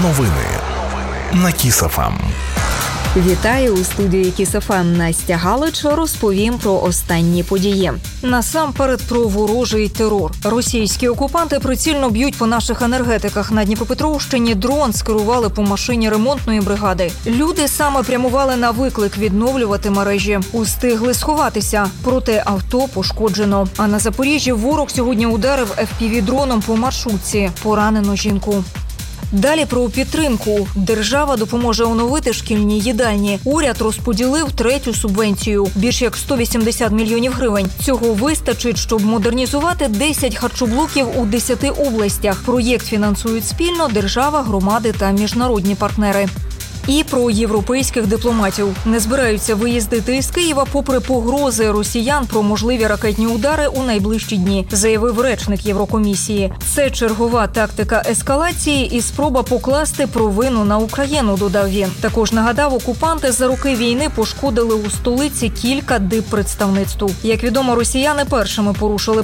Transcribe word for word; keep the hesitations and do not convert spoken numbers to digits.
Новини на Кіс еф ем. Вітаю у студії Кіс еф ем. Настя Галич. Розповім про останні події. Насамперед про ворожий терор. Російські окупанти прицільно б'ють по наших енергетиках. На Дніпропетровщині дрон скерували по машині ремонтної бригади. Люди саме прямували на виклик відновлювати мережі. Устигли сховатися, проте авто пошкоджено. А на Запоріжжі ворог сьогодні ударив еф пі ві-дроном по маршрутці. Поранено жінку. Далі про підтримку. Держава допоможе оновити шкільні їдальні. Уряд розподілив третю субвенцію – більш як сто вісімдесят мільйонів гривень. Цього вистачить, щоб модернізувати десять харчоблоків у десяти областях. Проєкт фінансують спільно держава, громади та міжнародні партнери. І про європейських дипломатів. Не збираються виїздити із Києва попри погрози росіян про можливі ракетні удари у найближчі дні, заявив речник Єврокомісії. Це чергова тактика ескалації і спроба покласти провину на Україну, додав він. Також нагадав, окупанти за роки війни пошкодили у столиці кілька диппредставництв. Як відомо, росіяни першими порушили